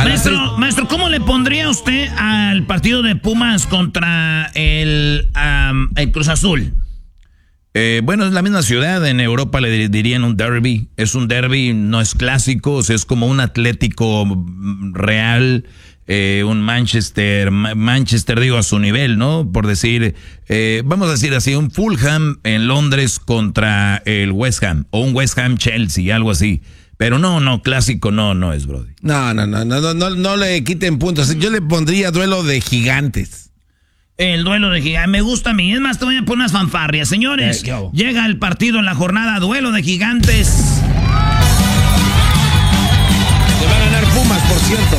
Maestro, ¿cómo le pondría usted al partido de Pumas contra el Cruz Azul? Bueno, es la misma ciudad, en Europa le dirían un derby. Es un derby, no es clásico, o sea, es como un Atlético Real, un Manchester digo a su nivel, ¿no? Por decir, vamos a decir así, un Fulham en Londres contra el West Ham, o un West Ham Chelsea, algo así. Pero no, clásico no es, Brody. No le quiten puntos. Yo le pondría duelo de gigantes. El duelo de gigantes, me gusta a mí. Es más, te voy a poner unas fanfarrias. Señores, llega el partido en la jornada, duelo de gigantes. Se va a ganar Pumas, por cierto.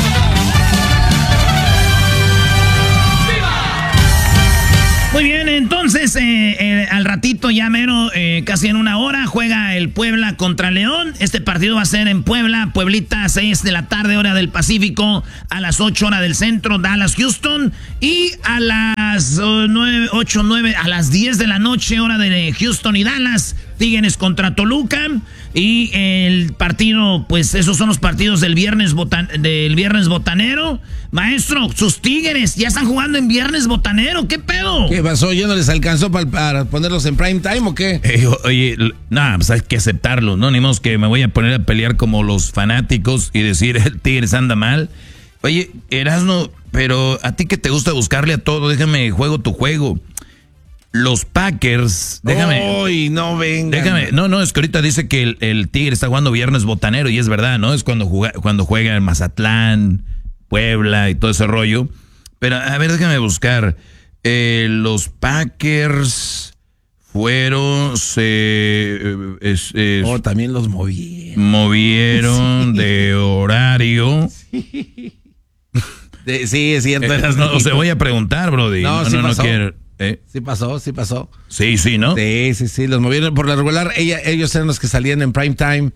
Muy bien, entonces al ratito ya mero, casi en una hora, juega el Puebla contra León. Este partido va a ser en Puebla, Pueblita, 6 de la tarde, hora del Pacífico, a las 8 hora del centro, Dallas, Houston. Y a las 9, a las 10 de la noche, hora de Houston y Dallas, Tigres contra Toluca. Y el partido, pues esos son los partidos del viernes botanero. Maestro, sus Tigres ya están jugando en viernes botanero. ¿Qué pedo? ¿Qué pasó? ¿Ya no les alcanzó para ponerlos en prime time o qué? Oye, nada, pues hay que aceptarlo, ¿no? Ni modo que me voy a poner a pelear como los fanáticos y decir el Tigres anda mal. Oye, Erasno, pero a ti que te gusta buscarle a todo, déjame juego tu juego. Los Packers, déjame. Uy, no vengan. Déjame, no, es que ahorita dice que el Tigre está jugando viernes botanero y es verdad, ¿no? Es cuando juega en Mazatlán, Puebla y todo ese rollo. Pero, a ver, déjame buscar. Los Packers fueron... también los movieron. Movieron sí. De horario. Sí, sí es cierto. O sea, voy a preguntar, Brody. No pasó. Quiero... Sí pasó. Sí, ¿no? Sí, los movieron por la regular. Ellos eran los que salían en prime time.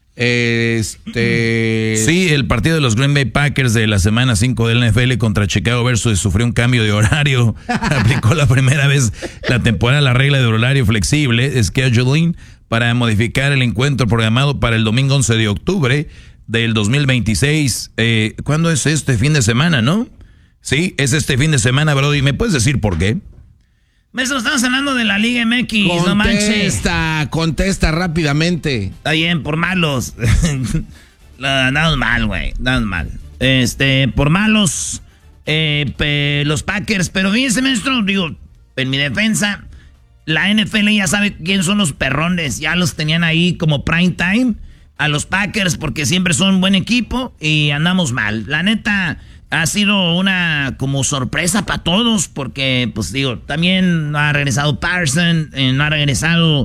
Sí, el partido de los Green Bay Packers de la semana 5 del NFL contra Chicago versus sufrió un cambio de horario. Aplicó la primera vez la temporada la regla de horario flexible, scheduling, para modificar el encuentro programado para el domingo 11 de octubre del 2026. ¿Cuándo es este fin de semana, no? Sí, es este fin de semana, Brody. ¿Me puedes decir por qué? Maestro, estamos hablando de la Liga MX, no manches. Contesta rápidamente. Está bien, por malos. Nada mal, güey, nada mal. Por malos, los Packers. Pero fíjense, maestro, digo, en mi defensa, la NFL ya sabe quién son los perrones. Ya los tenían ahí como prime time a los Packers porque siempre son un buen equipo y andamos mal. La neta... Ha sido una como sorpresa para todos porque, pues digo, también no ha regresado Parson, no ha regresado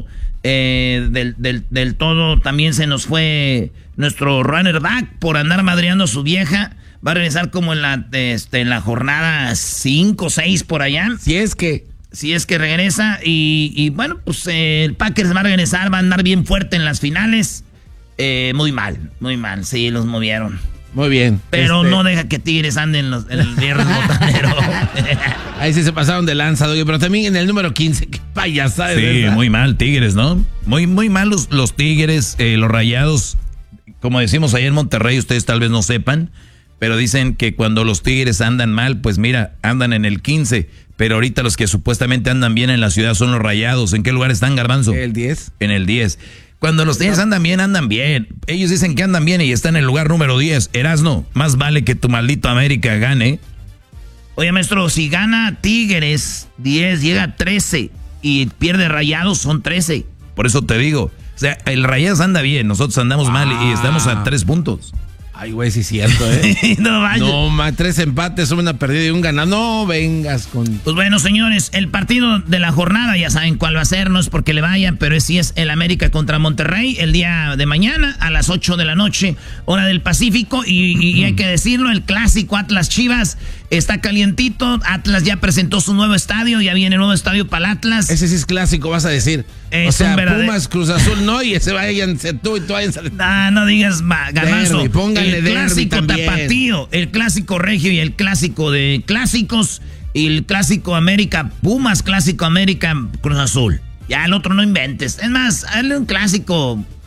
del todo. También se nos fue nuestro runner back por andar madreando a su vieja. Va a regresar como en la jornada 5 o 6 por allá. Si es que regresa. Y bueno, pues el Packers va a regresar, va a andar bien fuerte en las finales. Muy mal. Sí, los movieron. Muy bien. Pero no deja que Tigres anden en el viernes botanero. Ahí sí se pasaron de lanza, Doy, pero también en el número 15, qué payasada. Sí, ¿verdad? Muy mal Tigres, ¿no? Muy mal los Tigres, los Rayados. Como decimos allá en Monterrey, ustedes tal vez no sepan, pero dicen que cuando los Tigres andan mal, pues mira, andan en el 15. Pero ahorita los que supuestamente andan bien en la ciudad son los Rayados. ¿En qué lugar están, Garbanzo? El 10. En el 10. Cuando los Tigres andan bien, andan bien. Ellos dicen que andan bien y están en el lugar número 10. Erasno, más vale que tu maldito América gane. Oye, maestro, si gana Tigres 10, llega a 13 y pierde Rayados, son 13. Por eso te digo, o sea, el Rayados anda bien, nosotros andamos mal y estamos a 3 puntos. Ay, güey, sí es cierto, ¿eh? No vaya. No, 3 empates, una perdida y un ganado. No vengas con... Pues bueno, señores, el partido de la jornada, ya saben cuál va a ser, no es porque le vayan, pero sí es el América contra Monterrey, el día de mañana a las 8 de la noche, hora del Pacífico, y hay que decirlo, el clásico Atlas-Chivas está calientito. Atlas ya presentó su nuevo estadio, ya viene nuevo estadio para el Atlas. Ese sí es clásico, vas a decir. Es o sea, Pumas, Cruz Azul, no, y ese váyanse tú y tú váyanse. No digas, Garbanzo. El clásico tapatío, el clásico regio y el clásico de clásicos, y el clásico América Pumas, clásico América Cruz Azul. Ya el otro no inventes. Es más, hazle un clásico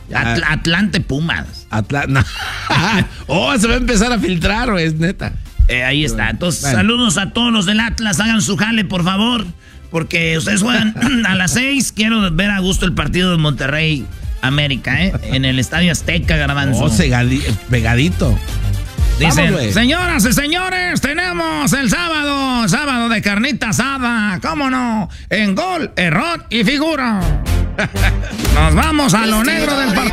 Atlante Pumas. Oh, se va a empezar a filtrar, güey, es neta. Ahí está. Entonces, saludos a todos los del Atlas. Hagan su jale, por favor. Porque ustedes juegan a las 6. Quiero ver a gusto el partido de Monterrey América, en el Estadio Azteca, Garbanzo. Oh, pegadito. Dicen, vamos, señoras y señores, tenemos el sábado de carnita asada. ¿Cómo no? En gol, error y figura. Nos vamos a lo negro del partido.